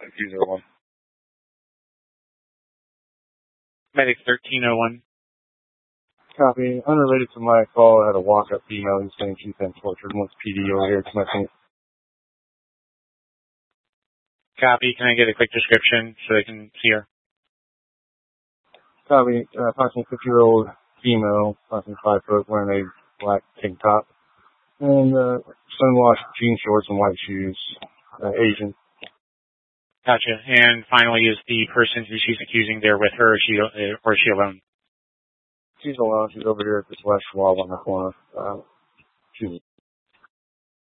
201. Medic 1301. Copy. Unrelated to my call, I had a walk-up female who's saying she's been tortured and wants PD over here to my thing. Copy. Can I get a quick description so I can see her? Copy. Approximately 50-year-old female, approximately 5 foot, wearing a black tank top and sun-washed jean shorts and white shoes. Asian. Gotcha. And finally, is the person who she's accusing there with her, or is she alone? She's alone. She's over here at this last wall on the corner. She's